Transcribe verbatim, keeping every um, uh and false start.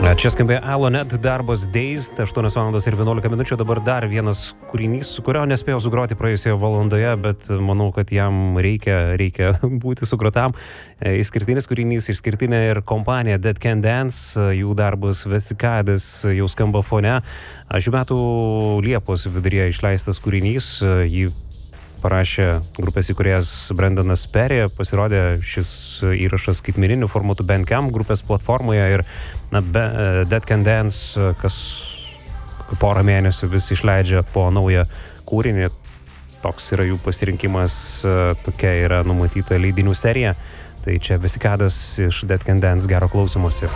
Čia skambėjo Alonet darbas Days, aštuonios valandos ir vienuolika minučių, dabar dar vienas kūrinys, su kurio nespėjau sugroti praėjusioje valandoje, bet manau, kad jam reikia, reikia būti sugrotam. Išskirtinis kūrinys, išskirtinė ir kompanija Dead Can Dance, jų darbas Vesikadas jau skamba fone. Šių metų Liepos viduryje išleistas kūrinys, jį parašė grupės įkūrėjas Brendanas Perry, pasirodė šis įrašas skaitmeniniu formatu Bandcamp grupės platformoje ir na, be, Dead Can Dance kas porą mėnesių vis išleidžia po naują kūrinį. Toks yra jų pasirinkimas, tokia yra numatyta leidinių serija. Tai čia Vesikadas iš Dead Can Dance, gero klausymosi.